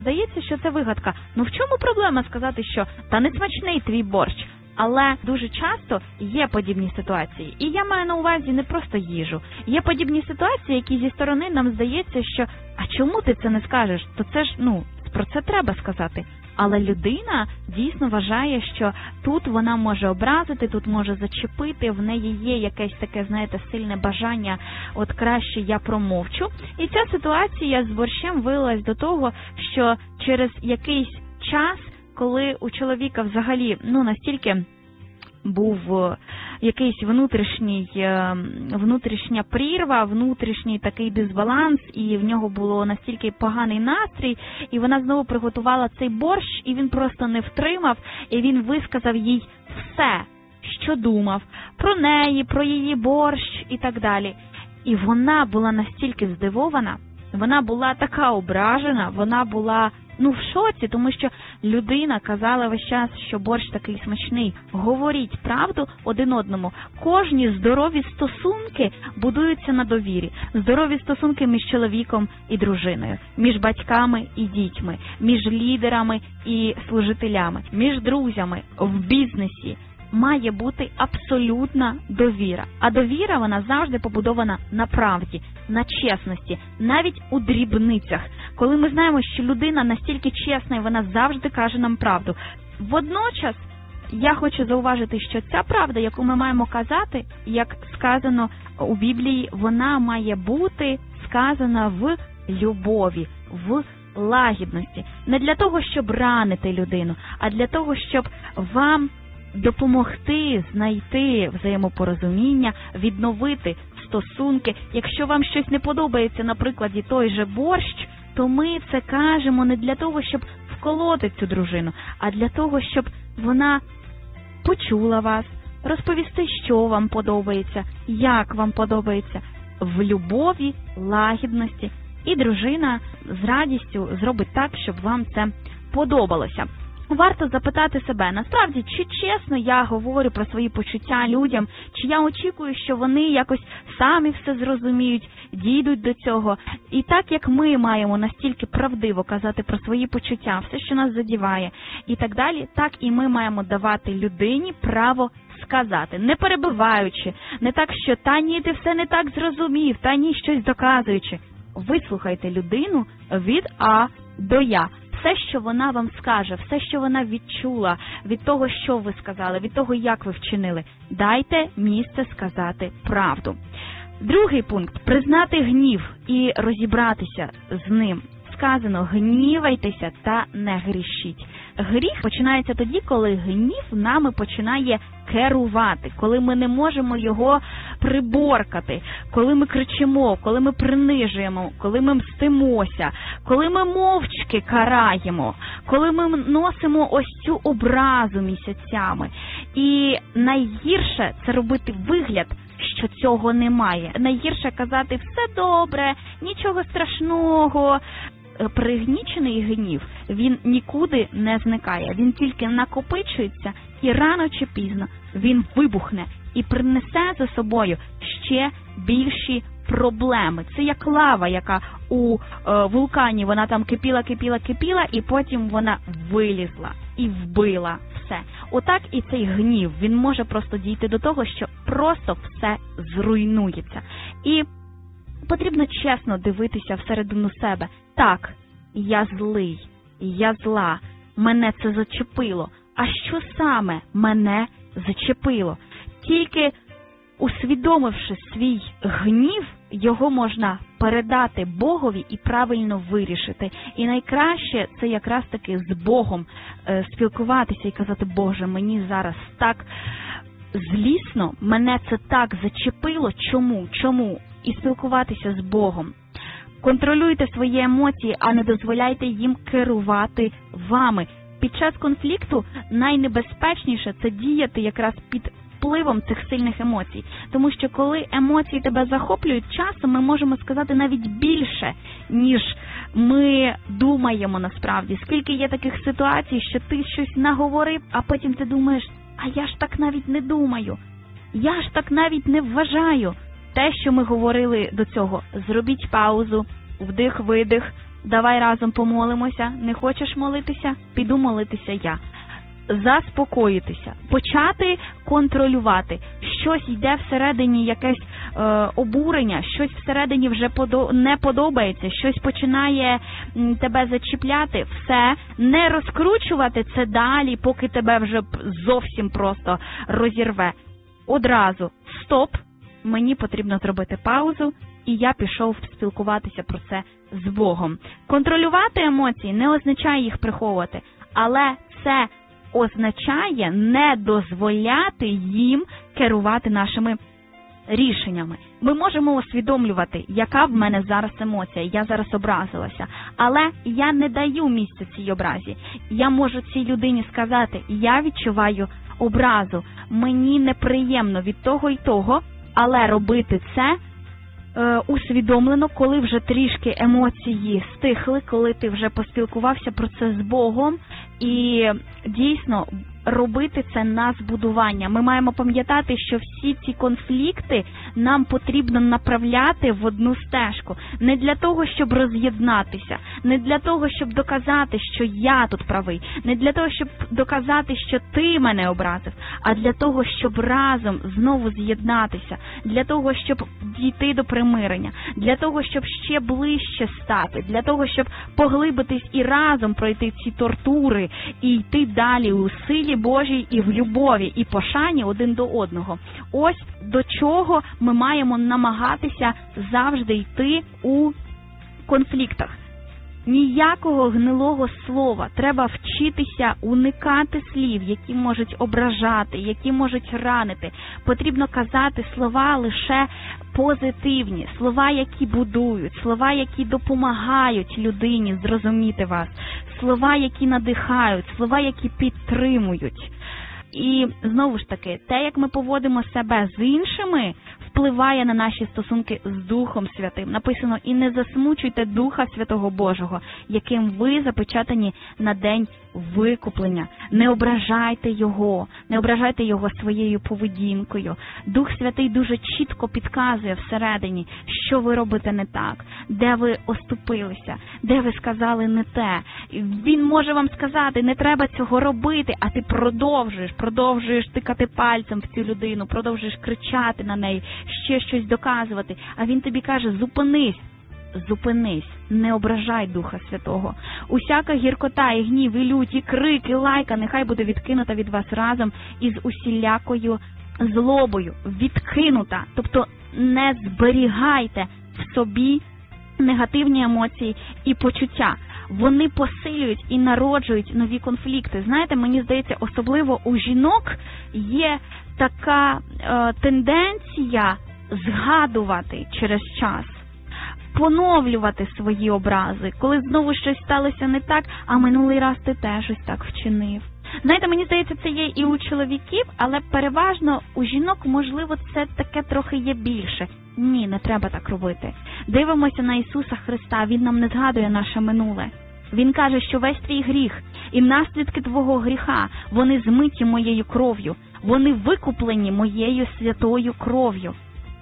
Здається, що це вигадка. Ну в чому проблема сказати, що «та не смачний твій борщ»? Але дуже часто є подібні ситуації. І я маю на увазі не просто їжу. Є подібні ситуації, які зі сторони нам здається, що «а чому ти це не скажеш?» То це ж, про це треба сказати. Але людина дійсно вважає, що тут вона може образити, тут може зачепити, в неї є якесь таке, сильне бажання, от краще я промовчу. І ця ситуація з борщем вилилась до того, що через якийсь час, коли у чоловіка взагалі, настільки був якийсь внутрішня прірва, внутрішній такий дисбаланс, і в нього було настільки поганий настрій, і вона знову приготувала цей борщ, і він просто не втримав, і він висказав їй все, що думав про неї, про її борщ і так далі. І вона була настільки здивована, вона була така ображена, вона була в шоці, тому що людина казала весь час, що борщ такий смачний. Говоріть правду один одному. Кожні здорові стосунки будуються на довірі. Здорові стосунки між чоловіком і дружиною, між батьками і дітьми, між лідерами і служителями, між друзями, в бізнесі. Має бути абсолютна довіра. А довіра, вона завжди побудована на правді, на чесності, навіть у дрібницях. Коли ми знаємо, що людина настільки чесна, і вона завжди каже нам правду. Водночас, я хочу зауважити, що ця правда, яку ми маємо казати, як сказано у Біблії, вона має бути сказана в любові, в лагідності. Не для того, щоб ранити людину, а для того, щоб вам допомогти знайти взаємопорозуміння, відновити стосунки. Якщо вам щось не подобається, наприклад, той же борщ, то ми це кажемо не для того, щоб вколоти цю дружину, а для того, щоб вона почула вас, розповісти, що вам подобається, як вам подобається, в любові, лагідності. І дружина з радістю зробить так, щоб вам це подобалося. Варто запитати себе, насправді, чи чесно я говорю про свої почуття людям, чи я очікую, що вони якось самі все зрозуміють, дійдуть до цього. І так, як ми маємо настільки правдиво казати про свої почуття, все, що нас задіває, і так далі, так і ми маємо давати людині право сказати, не перебиваючи, не так, що «та ні, ти все не так зрозумів», «та ні», щось доказуючи. Вислухайте людину від А до Я. Все, що вона вам скаже, все, що вона відчула від того, що ви сказали, від того, як ви вчинили. Дайте місце сказати правду. Другий пункт – признати гнів і розібратися з ним. Сказано, гнівайтеся та не грішіть. Гріх починається тоді, коли гнів нами починає керувати, коли ми не можемо його приборкати, коли ми кричимо, коли ми принижуємо, коли ми мстимося, коли ми мовчки караємо, коли ми носимо ось цю образу місяцями. І найгірше – це робити вигляд, що цього немає. Найгірше казати «все добре», «нічого страшного». Пригнічений гнів, він нікуди не зникає, він тільки накопичується і рано чи пізно він вибухне і принесе за собою ще більші проблеми. Це як лава, яка у вулкані, вона там кипіла, і потім вона вилізла і вбила все. Отак і цей гнів, він може просто дійти до того, що просто все зруйнується. І потрібно чесно дивитися всередину себе. Так, я злий, я зла, мене це зачепило. А що саме мене зачепило? Тільки усвідомивши свій гнів, його можна передати Богові і правильно вирішити. І найкраще це якраз таки з Богом спілкуватися і казати, Боже, мені зараз так злісно, мене це так зачепило, чому? І спілкуватися з Богом. Контролюйте свої емоції, а не дозволяйте їм керувати вами. Під час конфлікту найнебезпечніше – це діяти якраз під впливом цих сильних емоцій. Тому що коли емоції тебе захоплюють, часом ми можемо сказати навіть більше, ніж ми думаємо насправді. Скільки є таких ситуацій, що ти щось наговорив, а потім ти думаєш, а я ж так навіть не думаю, я ж так навіть не вважаю. Те, що ми говорили до цього, зробіть паузу, вдих-видих, Давай разом помолимося. Не хочеш молитися? Піду молитися я. Заспокоїтися, почати контролювати. Щось йде всередині, якесь обурення, щось всередині вже не подобається, щось починає тебе зачіпляти. Все, не розкручувати це далі, поки тебе вже зовсім просто розірве. Одразу стоп, мені потрібно зробити паузу, і я пішов спілкуватися про це з Богом. Контролювати емоції не означає їх приховувати, але це означає не дозволяти їм керувати нашими рішеннями. Ми можемо усвідомлювати, яка в мене зараз емоція, я зараз образилася, але я не даю місця цій образі. Я можу цій людині сказати, я відчуваю образу, мені неприємно від того і того, але робити це усвідомлено, коли вже трішки емоції стихли, коли ти вже поспілкувався про це з Богом, і дійсно робити це на збудування. Ми маємо пам'ятати, що всі ці конфлікти нам потрібно направляти в одну стежку. Не для того, щоб роз'єднатися, не для того, щоб доказати, що я тут правий, не для того, щоб доказати, що ти мене образив, а для того, щоб разом знову з'єднатися, для того, щоб дійти до примирення, для того, щоб ще ближче стати, для того, щоб поглибитись і разом пройти ці тортури і йти далі у силі Божій і в любові, і пошані один до одного. Ось до чого ми маємо намагатися завжди йти у конфліктах. Ніякого гнилого слова. Треба вчитися уникати слів, які можуть ображати, які можуть ранити. Потрібно казати слова лише позитивні, слова, які будують, слова, які допомагають людині зрозуміти вас, слова, які надихають, слова, які підтримують. І знову ж таки, те, як ми поводимо себе з іншими, впливає на наші стосунки з Духом Святим. Написано, і не засмучуйте Духа Святого Божого, яким ви запечатані на день викуплення. Не ображайте Його своєю поведінкою. Дух Святий дуже чітко підказує всередині, що ви робите не так, де ви оступилися, де ви сказали не те. Він може вам сказати, не треба цього робити, а ти продовжуєш тикати пальцем в цю людину, продовжуєш кричати на неї, ще щось доказувати. А він тобі каже, зупинись, не ображай Духа Святого. Усяка гіркота, і гнів, і лють, і крик, і лайка нехай буде відкинута від вас разом із усілякою злобою. Відкинута. Тобто не зберігайте в собі негативні емоції і почуття. Вони посилюють і народжують нові конфлікти. Знаєте, мені здається, особливо у жінок є така тенденція згадувати через час, поновлювати свої образи, коли знову щось сталося не так, а минулий раз ти теж ось так вчинив. Знаєте, мені здається, це є і у чоловіків, але переважно у жінок, можливо, це таке трохи є більше. Ні, не треба так робити. Дивимося на Ісуса Христа, Він нам не згадує наше минуле. Він каже, що весь твій гріх і наслідки твого гріха, вони змиті моєю кров'ю, вони викуплені моєю святою кров'ю.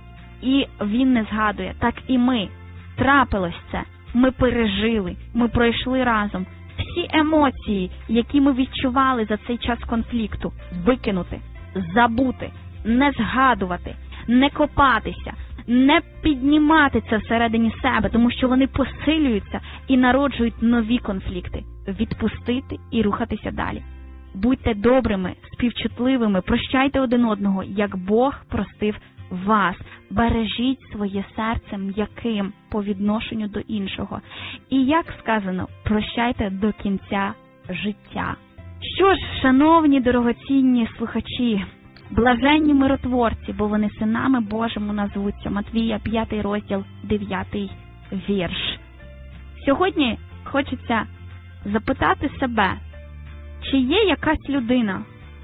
І Він не згадує, так і ми. Трапилось це, ми пережили, ми пройшли разом. Всі емоції, які ми відчували за цей час конфлікту, викинути, забути, не згадувати, не копатися, не піднімати це всередині себе, тому що вони посилюються і народжують нові конфлікти. Відпустити і рухатися далі. Будьте добрими, співчутливими, прощайте один одного, як Бог простив вас. Бережіть своє серце м'яким по відношенню до іншого. І, як сказано, прощайте до кінця життя. Що ж, шановні дорогоцінні слухачі, блаженні миротворці, бо вони синами Божими назвуться. Матвія 5 розділ, 9 вірш. Сьогодні хочеться запитати себе, чи є якась людина,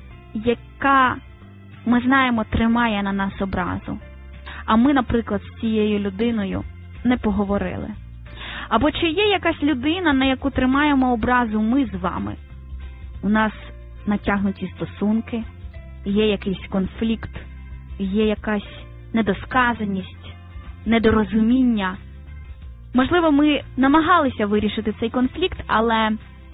яка, ми знаємо, тримає на нас образу, а ми, наприклад, з цією людиною не поговорили. Або чи є якась людина, на яку тримаємо образу ми з вами? У нас натягнуті стосунки, є якийсь конфлікт, є якась недосказаність, недорозуміння. Можливо, ми намагалися вирішити цей конфлікт, але